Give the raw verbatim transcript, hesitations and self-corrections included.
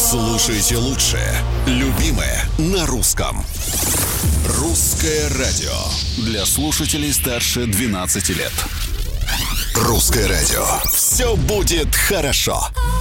Слушайте лучшее, любимое на русском. Русское радио для слушателей старше двенадцати лет. Русское радио. Все будет хорошо.